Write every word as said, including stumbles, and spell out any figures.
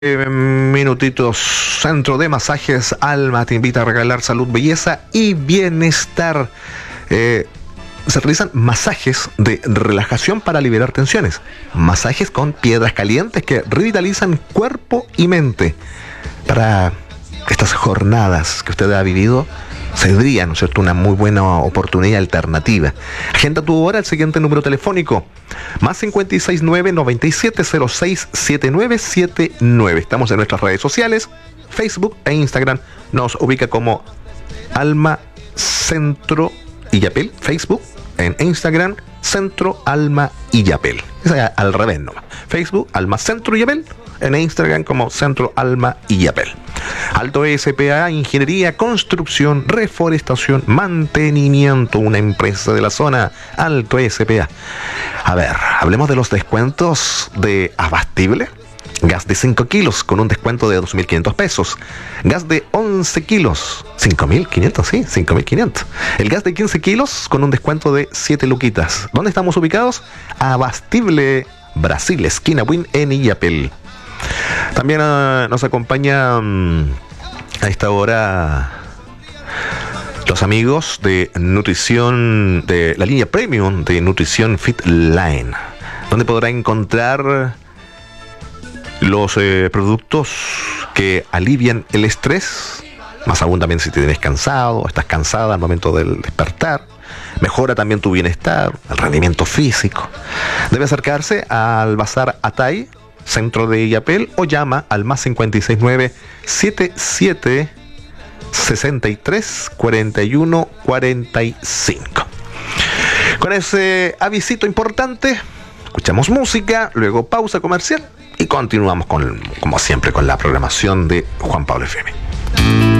Eh, minutitos, Centro de Masajes Alma te invita a regalar salud, belleza y bienestar. Eh, se realizan masajes de relajación para liberar tensiones, masajes con piedras calientes que revitalizan cuerpo y mente. Para estas jornadas que usted ha vivido, sería, ¿no es cierto?, una muy buena oportunidad alternativa. Agenda tu hora al siguiente número telefónico: más cinco seis nueve, noventa y siete cero seis, siete nueve siete nueve. Estamos en nuestras redes sociales, Facebook e Instagram. Nos ubica como Alma Centro Illapel, Facebook, en Instagram, Centro Alma Illapel. Es al revés, ¿no? Facebook, Alma Centro Illapel, en Instagram como Centro Alma Illapel. Alto S P A, Ingeniería, Construcción, Reforestación, Mantenimiento, una empresa de la zona. Alto S P A. A ver, hablemos de los descuentos de Abastible. Gas de cinco kilos con un descuento de dos mil quinientos pesos. Gas de once kilos, cinco mil quinientos, sí, cinco mil quinientos. El gas de quince kilos con un descuento de siete luquitas. ¿Dónde estamos ubicados? Abastible, Brasil, esquina Win en Illapel. También uh, nos acompaña um, a esta hora los amigos de nutrición, de la línea premium de Nutrición Fit Line, donde podrá encontrar los eh, productos que alivian el estrés, más aún también si te tienes cansado, estás cansada al momento del despertar. Mejora también tu bienestar, el rendimiento físico. Debe acercarse al Bazar Atay, Centro de Illapel, o llama al más cinco seis nueve, setenta y siete, sesenta y tres, cuarenta y uno, cuarenta y cinco. Con ese avisito importante, escuchamos música, luego pausa comercial y continuamos con, como siempre, con la programación de Juan Pablo F M.